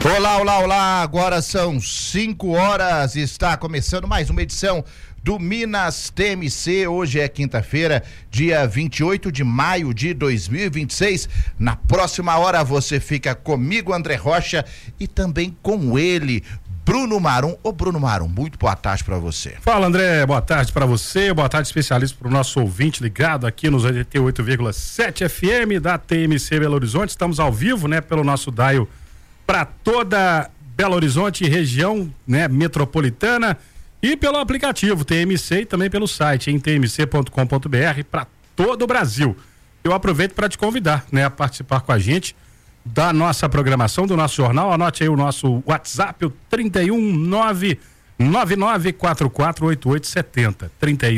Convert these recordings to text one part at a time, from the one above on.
Olá, agora são 5 horas, está começando mais uma edição do Minas TMC. Hoje é quinta-feira, dia 28 de maio de 2026. Na próxima hora você fica comigo, André Rocha, e também com ele, Bruno Marum. Ô Bruno Marum, muito boa tarde para você. Fala, André, boa tarde para você, boa tarde especialista para o nosso ouvinte ligado aqui nos 88,7 FM da TMC Belo Horizonte. Estamos ao vivo, né, pelo nosso dial para toda Belo Horizonte e região, né, metropolitana, e pelo aplicativo TMC e também pelo site em tmc.com.br para todo o Brasil. Eu aproveito para te convidar, né, a participar com a gente da nossa programação, do nosso jornal. Anote aí o nosso WhatsApp, o 31999448870.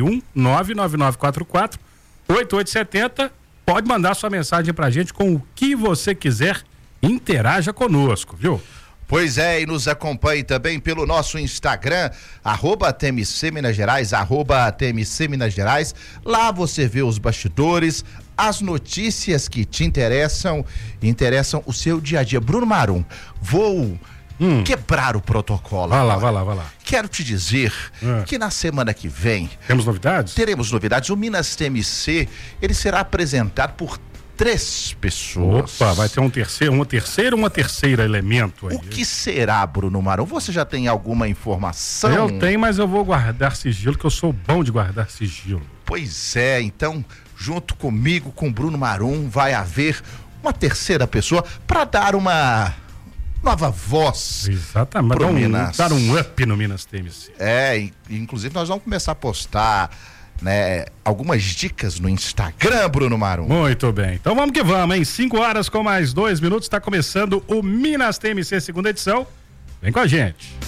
31999448870. Pode mandar sua mensagem pra gente com o que você quiser. Interaja conosco, viu? Pois é, e nos acompanhe também pelo nosso Instagram, @TMC Minas Gerais, @TMC Minas Gerais. Lá você vê os bastidores, as notícias que te interessam o seu dia a dia. Bruno Marum, vou quebrar o protocolo. Vai lá. Quero te dizer que na semana que vem... Temos novidades? Teremos novidades. O Minas TMC, ele será apresentado por 3 pessoas. Opa, vai ter uma terceira elemento aí. O que será, Bruno Marum? Você já tem alguma informação? Eu tenho, mas eu vou guardar sigilo, que eu sou bom de guardar sigilo. Pois é, então, junto comigo, com Bruno Marum, vai haver uma terceira pessoa para dar uma nova voz. Exatamente, dar um up no Minas TMC. Inclusive nós vamos começar a postar, né, algumas dicas no Instagram, Bruno Marum. Muito bem, então vamos que vamos, hein? 5 horas com mais 2 minutos, está começando o Minas TMC segunda edição. Vem com a gente.